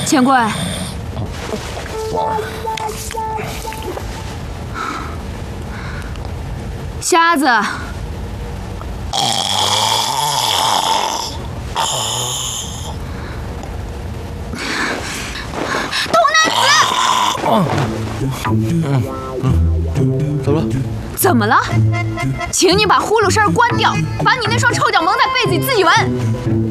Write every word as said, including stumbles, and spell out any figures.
钱柜，瞎子，童男子， 怎么了？ 怎么了？请你把呼噜声关掉，把你那双臭脚蒙在被子里自己闻。